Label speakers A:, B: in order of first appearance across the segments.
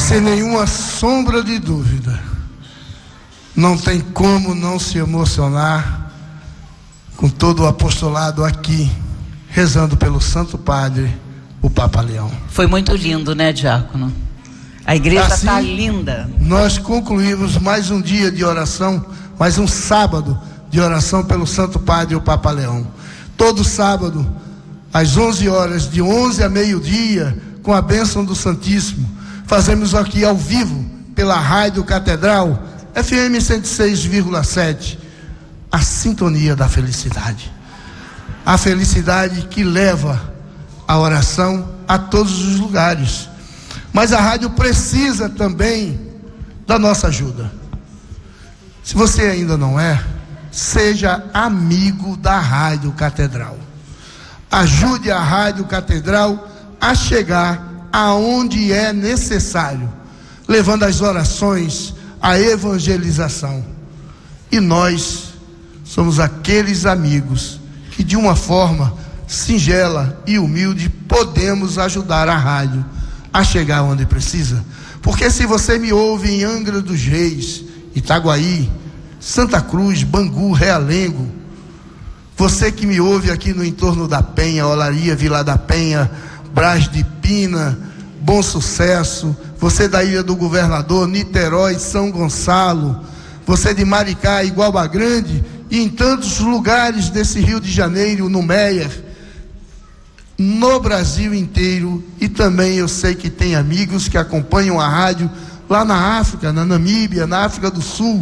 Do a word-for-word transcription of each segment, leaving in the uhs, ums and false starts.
A: sem nenhuma sombra de dúvida, não tem como não se emocionar com todo o apostolado aqui, rezando pelo Santo Padre, o Papa Leão.
B: Foi muito lindo, né, diácono? A igreja está
A: assim,
B: linda.
A: Nós concluímos mais um dia de oração, mais um sábado de oração pelo Santo Padre, o Papa Leão. Todo sábado, às onze horas, de onze a meio-dia, com a bênção do Santíssimo, fazemos aqui ao vivo, pela Rádio Catedral, F M cento e seis vírgula sete, a sintonia da felicidade. A felicidade que leva a oração a todos os lugares. Mas a rádio precisa também da nossa ajuda. Se você ainda não é, seja amigo da Rádio Catedral. Ajude a Rádio Catedral a chegar aonde é necessário, levando as orações, a evangelização. E nós somos aqueles amigos que, de uma forma singela e humilde, podemos ajudar a rádio a chegar onde precisa. Porque se você me ouve em Angra dos Reis, Itaguaí, Santa Cruz, Bangu, Realengo, você que me ouve aqui no entorno da Penha, Olaria, Vila da Penha, Brás de Pina, Bom Sucesso, você da Ilha do Governador, Niterói, São Gonçalo, você de Maricá, Iguaba Grande e em tantos lugares desse Rio de Janeiro, no Meier, no Brasil inteiro. E também eu sei que tem amigos que acompanham a rádio lá na África, na Namíbia, na África do Sul.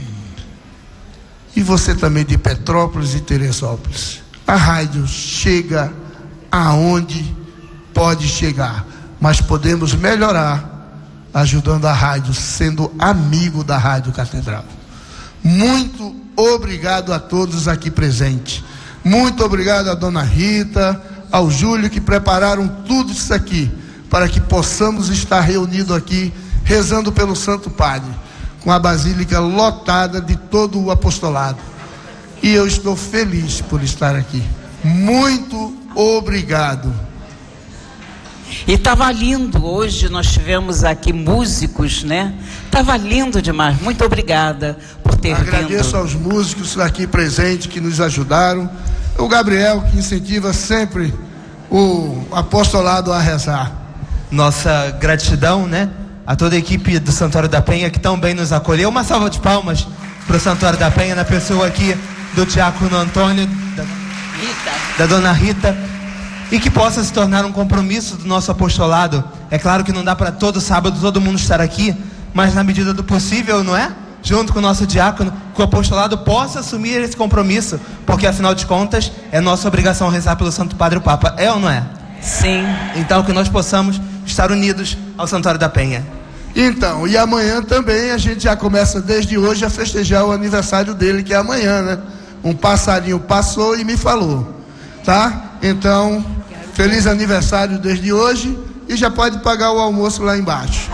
A: E você também de Petrópolis e Teresópolis. A rádio chega aonde pode chegar, mas podemos melhorar ajudando a rádio, sendo amigo da Rádio Catedral. Muito obrigado a todos aqui presentes. Muito obrigado a dona Rita, ao Júlio, que prepararam tudo isso aqui para que possamos estar reunidos aqui rezando pelo Santo Padre, com a basílica lotada de todo o apostolado. E eu estou feliz por estar aqui. Muito obrigado.
B: E estava lindo, hoje nós tivemos aqui músicos, né? Estava lindo demais, muito obrigada por ter vindo.
A: Agradeço aos músicos aqui presentes que nos ajudaram. O Gabriel, que incentiva sempre o apostolado a rezar.
C: Nossa gratidão, né? A toda a equipe do Santuário da Penha que tão bem nos acolheu. Uma salva de palmas para o Santuário da Penha, na pessoa aqui do diácono Antônio, da, da dona Rita, e que possa se tornar um compromisso do nosso apostolado. É claro que não dá para todo sábado todo mundo estar aqui, mas na medida do possível, não é? Junto com o nosso diácono, que o apostolado possa assumir esse compromisso, porque afinal de contas é nossa obrigação rezar pelo Santo Padre o Papa, é ou não é?
B: Sim.
C: Então que nós possamos estar unidos ao Santuário da Penha.
A: Então, e amanhã também a gente já começa desde hoje a festejar o aniversário dele, que é amanhã, né? Um passarinho passou e me falou, tá? Então, feliz aniversário desde hoje e já pode pagar o almoço lá embaixo.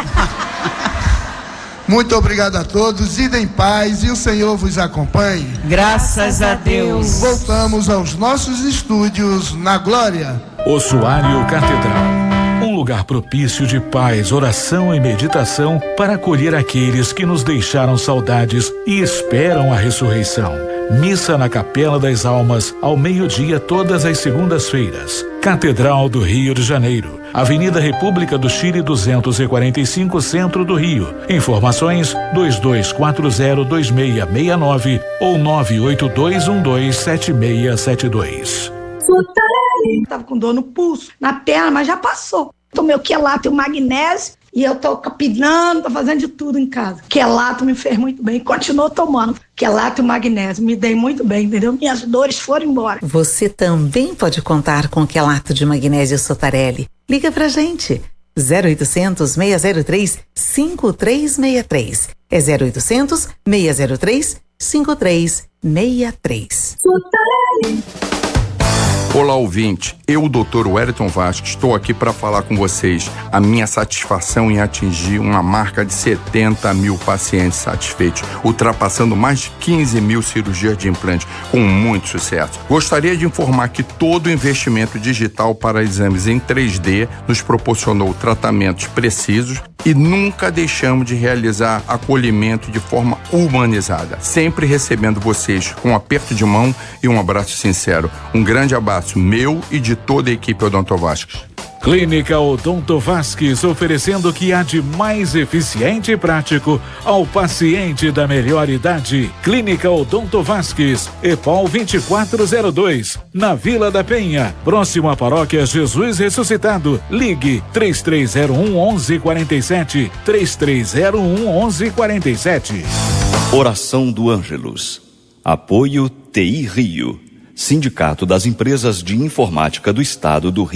A: Muito obrigado a todos, idem em paz e o Senhor vos acompanhe.
B: Graças a Deus.
A: Voltamos aos nossos estúdios na glória.
D: Ossuário Catedral, um lugar propício de paz, oração e meditação para acolher aqueles que nos deixaram saudades e esperam a ressurreição. Missa na Capela das Almas, ao meio-dia, todas as segundas-feiras. Catedral do Rio de Janeiro, Avenida República do Chile duzentos e quarenta e cinco, Centro do Rio. Informações dois dois quatro zero dois seis seis nove ou nove oito dois um dois sete seis sete dois.
E: Tava com dor no pulso, na perna, mas já passou. Tomei o quelato e o magnésio e eu tô capinando, tô fazendo de tudo em casa. Quelato me fez muito bem, continuo tomando quelato e magnésio, me dei muito bem, entendeu? Minhas dores foram embora.
F: Você também pode contar com quelato de magnésio Sotarelli. Liga pra gente. zero oitocentos, seis zero três, cinco três seis três. É zero oitocentos, seis zero três, cinco três seis três.
E: Sotarelli.
G: Olá, ouvinte. Eu, doutor Wellington Vasco, estou aqui para falar com vocês a minha satisfação em atingir uma marca de setenta mil pacientes satisfeitos, ultrapassando mais de quinze mil cirurgias de implante, com muito sucesso. Gostaria de informar que todo o investimento digital para exames em três D nos proporcionou tratamentos precisos E nunca deixamos de realizar acolhimento de forma humanizada, sempre recebendo vocês com um aperto de mão e um abraço sincero. Um grande abraço meu e de toda a equipe Odonto Vasques.
D: Clínica Odonto Vasques, oferecendo o que há de mais eficiente e prático ao paciente da melhor idade. Clínica Odonto Vasques, EPOL vinte e quatro zero dois, na Vila da Penha, próximo à Paróquia Jesus Ressuscitado. Ligue três três zero um, onze quarenta e sete, três três zero um, onze quarenta e sete.
H: Oração do Ângelus. Apoio T I Rio, Sindicato das Empresas de Informática do Estado do Rio.